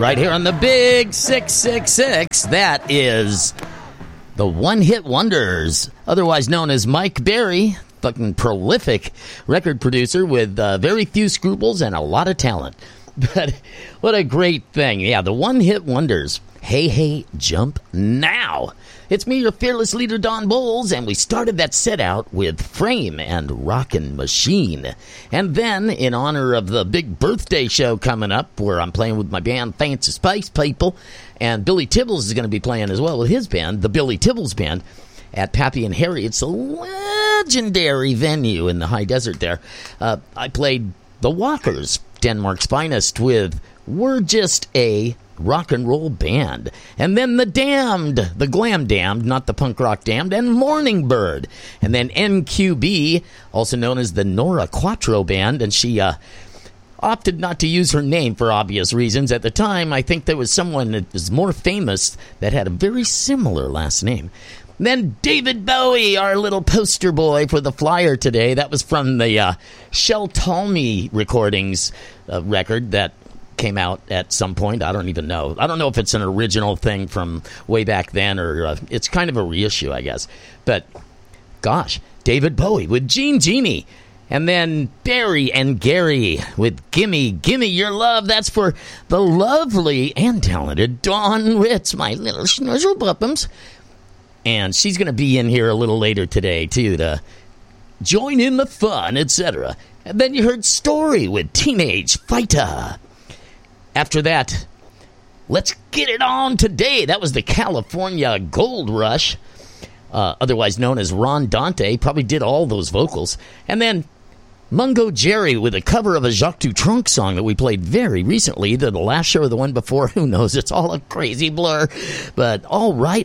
right here on the Big 666. That is the One Hit Wonders, otherwise known as Mike Berry, fucking prolific record producer with very few scruples and a lot of talent. But what a great thing. Yeah, the One Hit Wonders. Hey, hey, jump now. It's me, your fearless leader, Don Bowles, and we started that set out with Frame and Rockin' Machine. And then, in honor of the big birthday show coming up, where I'm playing with my band Fancy Spice People, and Billy Tibbles is going to be playing as well with his band, the Billy Tibbles Band, at Pappy and Harry. It's a legendary venue in the high desert there. I played the Walkers, Denmark's finest, with We're Just a Rock and Roll Band. And then the Damned, the Glam Damned, not the punk rock Damned, and Morning Bird. And then NQB, also known as the Nora Quattro Band, and she opted not to use her name for obvious reasons. At the time, I think there was someone that was more famous that had a very similar last name. Then David Bowie, our little poster boy for the flyer today. That was from the Shel Talmy recordings record that came out at some point. I don't even know. I don't know if it's an original thing from way back then or it's kind of a reissue, I guess. But, gosh, David Bowie with Gene Genie. And then Barry and Gary with Gimme, Gimme Your Love. That's for the lovely and talented Dawn Ritz, my little schnuzzle buppums. And she's going to be in here a little later today, too, to join in the fun, etc. And then you heard Story with Teenage Fighter. After that, Let's Get It On Today. That was the California Gold Rush, otherwise known as Ron Dante. Probably did all those vocals. And then Mungo Jerry with a cover of a Jacques Dutronc song that we played very recently. The last show or the one before, who knows? It's all a crazy blur. But all right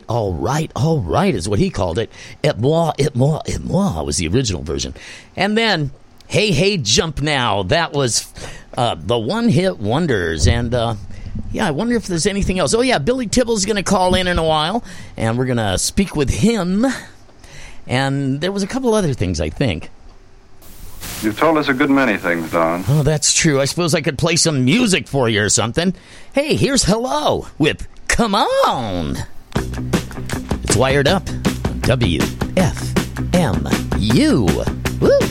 is what he called it. Et moi was the original version. And then Hey, Hey, Jump Now. That was the One Hit Wonders. And yeah, I wonder if there's anything else. Oh, yeah, Billy Tibble's going to call in a while, and we're going to speak with him. And there was a couple other things, I think. You've told us a good many things, Don. Oh, that's true. I suppose I could play some music for you or something. Hey, here's Hello with Come On. It's Wired Up. WFMU. Woo!